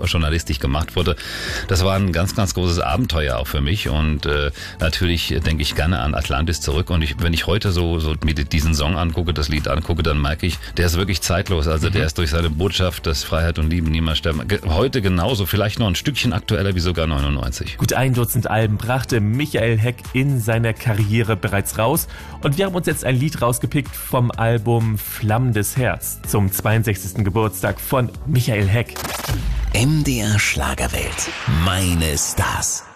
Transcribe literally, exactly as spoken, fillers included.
journalistisch gemacht wurde. Das war ein ganz, ganz großes Abenteuer auch für mich und äh, natürlich denke ich gerne an Atlantis zurück und ich, wenn ich heute so, so mir diesen Song angucke, das Lied angucke, dann merke ich, der ist wirklich zeitlos. Also mhm. der ist durch seine Botschaft, dass Freiheit und Liebe niemals sterben, heute genauso, vielleicht noch ein Stückchen aktueller wie sogar neunundneunzig. Gut ein Dutzend Alben brachte Michael Heck in seiner Karriere bereits raus und wir haben uns jetzt ein Lied rausgepickt vom Album Flammendes Herz zum zweiundsechzigsten Geburtstag von Michael Heck. M D R Schlagerwelt. Meine Stars.